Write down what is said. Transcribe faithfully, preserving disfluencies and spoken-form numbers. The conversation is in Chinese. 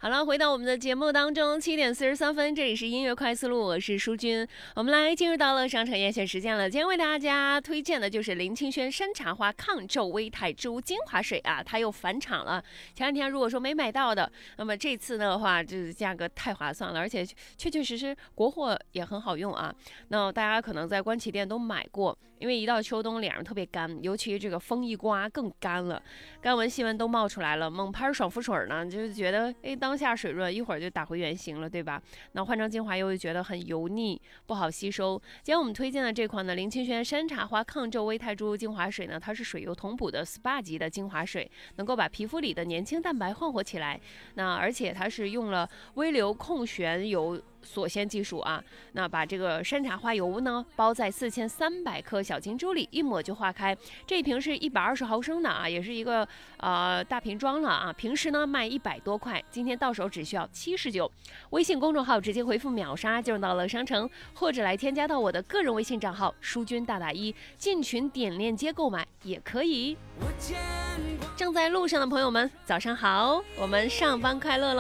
好了，回到我们的节目当中，七点四十三分，这里是音乐快速路，我是淑君。我们来进入到了商场严选时间了。今天为大家推荐的就是林清轩山茶花抗皱微肽植精华水啊，它又返场了。前两天如果说没买到的，那么这次的话，就是价格太划算了，而且确确实实国货也很好用啊。那大家可能在官旗店都买过，因为一到秋冬脸上特别干，尤其这个风一刮更干了，干纹细纹都冒出来了。猛拍爽肤水呢，就是觉得哎当下水润，一会儿就打回原形了，对吧？那换成精华油就觉得很油腻，不好吸收。今天我们推荐的这款呢，林清轩山茶花抗皱微肽植物精华水呢，它是水油同补的 S P A 级的精华水，能够把皮肤里的年轻蛋白焕活起来。那而且它是用了微流控旋油锁鲜技术啊，那把这个山茶花油呢包在四千三百克小金珠里，一抹就化开。这一瓶是一百二十毫升的啊，也是一个呃大瓶装了啊。平时呢卖一百多块，今天到手只需要七十九。微信公众号直接回复秒杀就到了商城，或者来添加到我的个人微信账号淑君大大一，进群点链接购买也可以。正在路上的朋友们，早上好，我们上班快乐喽！